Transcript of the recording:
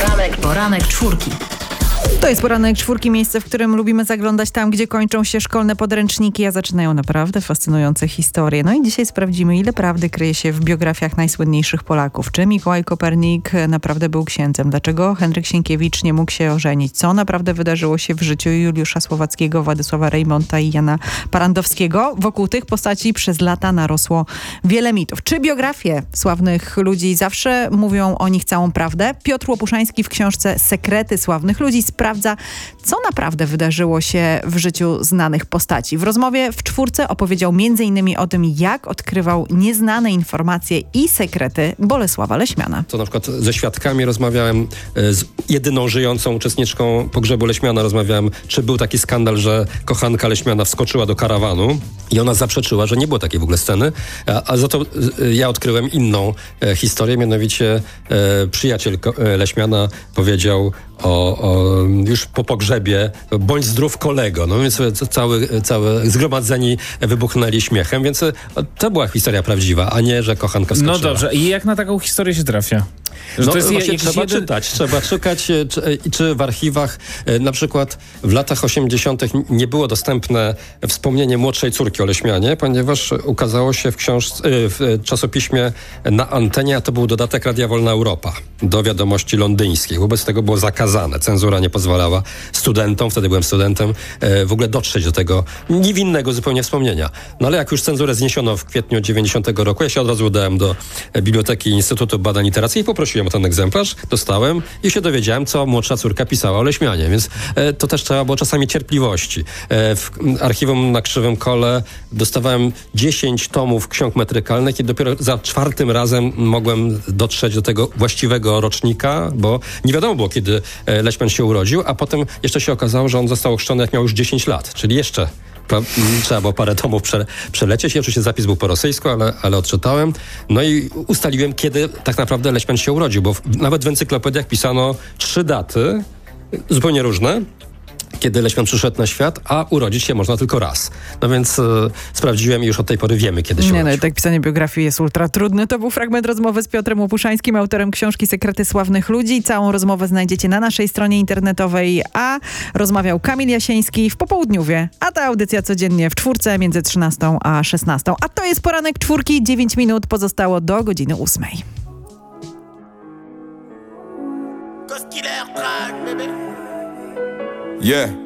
Poranek czwórki. To jest Poranek Czwórki, miejsce, w którym lubimy zaglądać tam, gdzie kończą się szkolne podręczniki, a zaczynają naprawdę fascynujące historie. No i dzisiaj sprawdzimy, ile prawdy kryje się w biografiach najsłynniejszych Polaków. Czy Mikołaj Kopernik naprawdę był księdzem? Dlaczego Henryk Sienkiewicz nie mógł się ożenić? Co naprawdę wydarzyło się w życiu Juliusza Słowackiego, Władysława Reymonta i Jana Parandowskiego? Wokół tych postaci przez lata narosło wiele mitów. Czy biografie sławnych ludzi zawsze mówią o nich całą prawdę? Piotr Łopuszański w książce Sekrety sławnych ludzi sprawdza, co naprawdę wydarzyło się w życiu znanych postaci. W rozmowie w Czwórce opowiedział m.in. o tym, jak odkrywał nieznane informacje i sekrety Bolesława Leśmiana. To na przykład ze świadkami rozmawiałem, z jedyną żyjącą uczestniczką pogrzebu Leśmiana rozmawiałem, czy był taki skandal, że kochanka Leśmiana wskoczyła do karawanu i ona zaprzeczyła, że nie było takiej w ogóle sceny, a za to ja odkryłem inną historię, mianowicie przyjaciel Leśmiana powiedział już po pogrzebie, bądź zdrów kolego. No więc całe zgromadzeni wybuchnęli śmiechem, więc to była historia prawdziwa, a nie, że kochanka wskoczyła. No dobrze, i jak na taką historię się trafia? Że to jest właśnie trzeba szukać, czy w archiwach, na przykład w latach 80. nie było dostępne wspomnienie młodszej córki o Leśmianie, ponieważ ukazało się w czasopiśmie Na Antenie, a to był dodatek Radia Wolna Europa do Wiadomości Londyńskich. Wobec tego było zakazane. Cenzura nie pozwalała studentom, wtedy byłem studentem, w ogóle dotrzeć do tego niewinnego zupełnie wspomnienia. No ale jak już cenzurę zniesiono w kwietniu 90 roku, ja się od razu udałem do Biblioteki Instytutu Badań Literackich i poprosiłem o ten egzemplarz, dostałem i się dowiedziałem, co młodsza córka pisała o Leśmianie, więc to też trzeba było czasami cierpliwości. W archiwum na Krzywym Kole dostawałem 10 tomów ksiąg metrykalnych i dopiero za 4. razem mogłem dotrzeć do tego właściwego rocznika, bo nie wiadomo było, kiedy Leśmian się urodził, a potem jeszcze się okazało, że on został ochrzczony, jak miał już 10 lat, czyli jeszcze trzeba było parę tomów przelecieć. I oczywiście zapis był po rosyjsku, ale odczytałem. No i ustaliłem, kiedy tak naprawdę Leśmian się urodził, bo nawet w encyklopediach pisano 3 daty, zupełnie różne, kiedy Leśmian przyszedł na świat, a urodzić się można tylko raz. No więc sprawdziłem i już od tej pory wiemy, kiedy się urodził. No i tak pisanie biografii jest ultra trudne. To był fragment rozmowy z Piotrem Łopuszańskim, autorem książki Sekrety sławnych ludzi. Całą rozmowę znajdziecie na naszej stronie internetowej, a rozmawiał Kamil Jasiński w Popołudniówie, a ta audycja codziennie w Czwórce między 13 a 16. A to jest Poranek Czwórki, 9 minut pozostało do godziny 8. Yeah.